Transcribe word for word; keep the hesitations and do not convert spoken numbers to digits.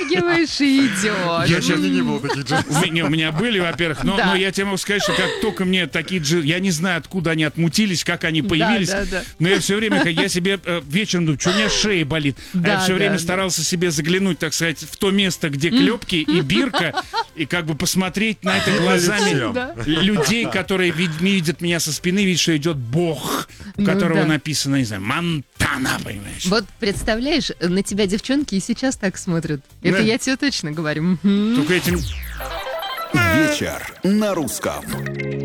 Подтягиваешь и идешь. Я сейчас не было таких джинсов. У меня, у меня были, во-первых, но, Да. но я тебе могу сказать, что как только мне такие джинсы, я не знаю, откуда они отмутились, как они появились, да, да. но я все время, как я себе э, вечером думаю, что у меня шея болит, а Да, я все да, время да. старался себе заглянуть, так сказать, в то место, где клепки и бирка, и как бы посмотреть на это глазами Лицем. Да. людей, которые вид- видят меня со спины, видят, что идет бог, у Ну которого да. написано, не знаю, Монтана, понимаешь? Вот представляешь, на тебя девчонки и сейчас так смотрят. Это Да. я тебе точно говорю. Мгм. Только этим... Вечер на русском.